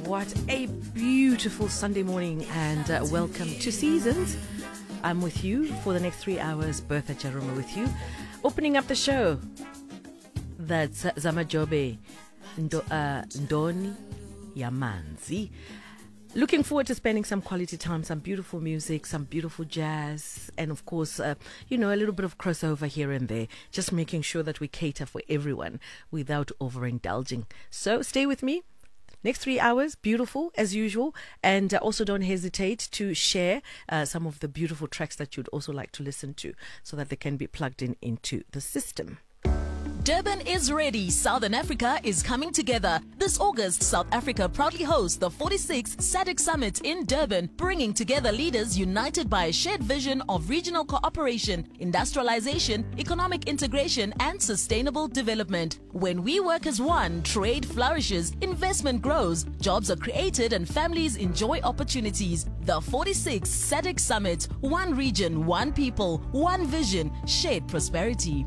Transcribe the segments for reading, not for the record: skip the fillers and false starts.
What a beautiful Sunday morning, and welcome to Seasons. I'm with you for the next 3 hours. Bertha Jaruma with you. Opening up the show, that's Zamajobe Ndoni Yamanzi. Looking forward to spending some quality time, some beautiful music, some beautiful jazz, and of course, a little bit of crossover here and there, just making sure that we cater for everyone without overindulging. So stay with me. Next 3 hours, beautiful as usual, and also don't hesitate to share some of the beautiful tracks that you'd also like to listen to so that they can be plugged in into the system. Durban is ready. Southern Africa is coming together. This August, South Africa proudly hosts the 46th SADC Summit in Durban, bringing together leaders united by a shared vision of regional cooperation, industrialization, economic integration, and sustainable development. When we work as one, trade flourishes, investment grows, jobs are created, and families enjoy opportunities. The 46th SADC Summit. One region, one people, one vision, shared prosperity.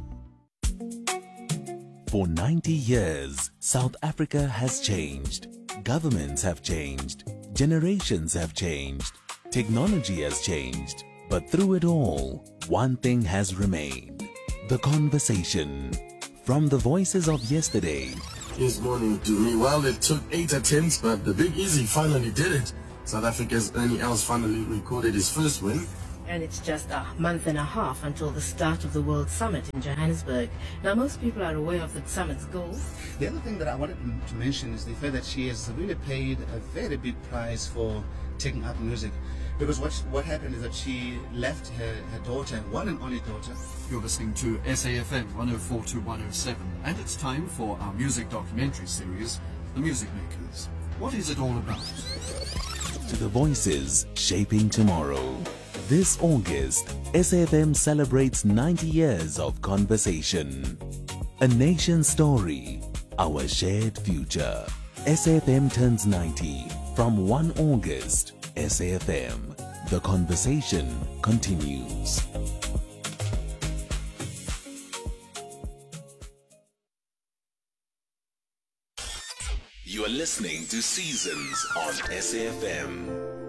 For 90 years, South Africa has changed. Governments have changed. Generations have changed. Technology has changed. But through it all, one thing has remained. The conversation. From the voices of yesterday. Yes, morning to me. Well, it took 8 attempts, but the Big Easy finally did it. South Africa's Ernie Els finally recorded his first win. And it's just a month and a half until the start of the World Summit in Johannesburg. Now, most people are aware of the summit's goals. The other thing that I wanted to mention is the fact that she has really paid a very big price for taking up music. Because what happened is that she left her daughter, one and only daughter. You're listening to SAFM 104 to 107, and it's time for our music documentary series, The Music Makers. What is it all about? To the voices shaping tomorrow. This August, SAFM celebrates 90 years of conversation. A nation's story, our shared future. SAFM turns 90 from 1 August. SAFM, the conversation continues. You are listening to Seasons on SAFM.